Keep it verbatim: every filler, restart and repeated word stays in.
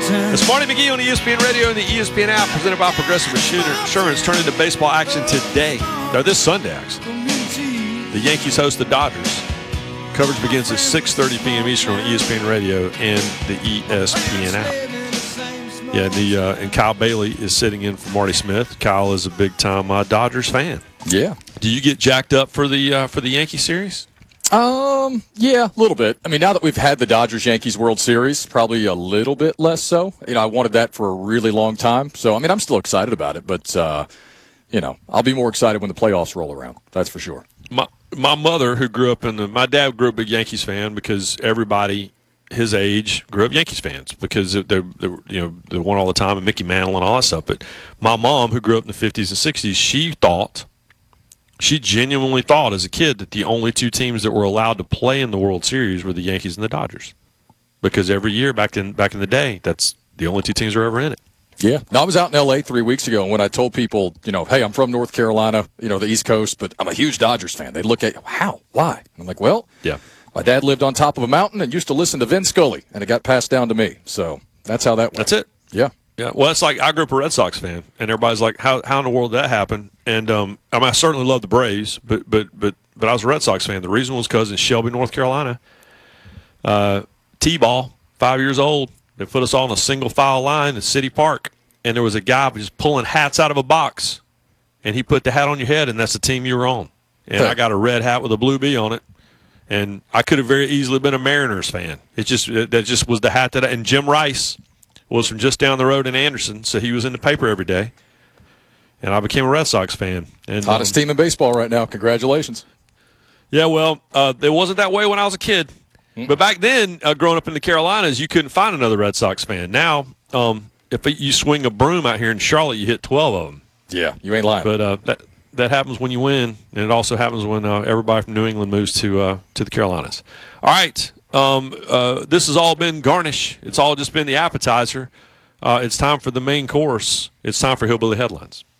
It's Marty McGee on E S P N Radio and the E S P N app, presented by Progressive Insurance. Turn into baseball action today, or this Sunday, actually. The Yankees host the Dodgers. Coverage begins at six thirty p.m. Eastern on E S P N Radio and the E S P N app. Yeah, the uh, and Kyle Bailey is sitting in for Marty Smith. Kyle is a big-time uh, Dodgers fan. Yeah. Do you get jacked up for the uh, for the Yankee series? Um, yeah, a little bit. I mean, now that we've had the Dodgers-Yankees World Series, probably a little bit less so. You know, I wanted that for a really long time. So, I mean, I'm still excited about it. But, uh, you know, I'll be more excited when the playoffs roll around. That's for sure. My my mother, who grew up in the – my dad grew up a big Yankees fan because everybody his age grew up Yankees fans because they're, they're, you know, they won all the time and Mickey Mantle and all that stuff. But my mom, who grew up in the fifties and sixties, she thought – She genuinely thought as a kid that the only two teams that were allowed to play in the World Series were the Yankees and the Dodgers, because every year back in back in the day, that's the only two teams that were ever in it. Yeah. No, I was out in L A three weeks ago, and when I told people, you know, hey, I'm from North Carolina, you know, the East Coast, but I'm a huge Dodgers fan, they'd look at you, how? Why? And I'm like, well, yeah, my dad lived on top of a mountain and used to listen to Vin Scully, and it got passed down to me. So that's how that went. That's it. Yeah. Yeah, well, it's like I grew up a Red Sox fan, and everybody's like, "How how in the world did that happen?" And um, I mean, I certainly love the Braves, but but but but I was a Red Sox fan. The reason was because in Shelby, North Carolina, uh, T-ball, five years old, they put us all in a single file line at City Park, and there was a guy just pulling hats out of a box, and he put the hat on your head, and that's the team you were on. And I got a red hat with a blue B on it, and I could have very easily been a Mariners fan. It just that just was the hat that I, and Jim Rice was from just down the road in Anderson, so he was in the paper every day. And I became a Red Sox fan. And hottest um, team in baseball right now. Congratulations. Yeah, well, uh, it wasn't that way when I was a kid. Mm-hmm. But back then, uh, growing up in the Carolinas, you couldn't find another Red Sox fan. Now, um, if you swing a broom out here in Charlotte, you hit twelve of them. Yeah, you ain't lying. But uh, that that happens when you win, and it also happens when uh, everybody from New England moves to uh, to the Carolinas. All right. Um, uh, this has all been garnish. It's all just been the appetizer. Uh, it's time for the main course. It's time for Hillbilly Headlines.